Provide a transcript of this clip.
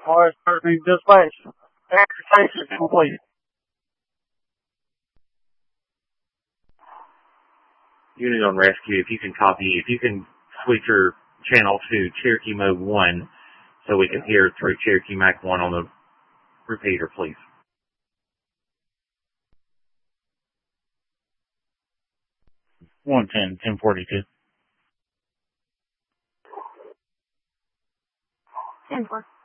Alright, starting dispatch. Exercise complete. Unit on rescue, if you can switch your channel to Cherokee Mode 1 so we can hear through Cherokee Mac 1 on the repeater, please. One 1042. 10-4.